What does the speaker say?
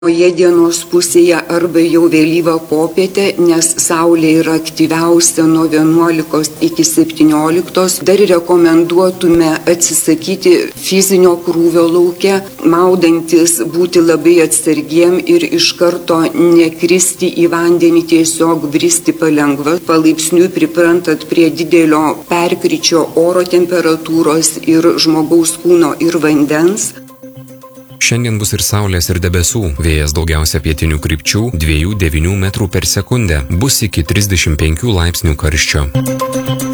Dienos pusėje arba jau vėlyvą popietę, nes saulė yra aktyviausia nuo 11 iki 17. Dar rekomenduotume atsisakyti fizinio krūvio lauke, maudantis būti labai atsargiem ir iš karto nekristi į vandenį, tiesiog bristi palengva. Palaipsniui priprantat prie didelio perkryčio oro temperatūros ir žmogaus kūno ir vandens. Šiandien bus ir saulės ir debesų, vėjas daugiausia pietinių krypčių 2–9 metrų per sekundę, bus iki 35 laipsnių karščio.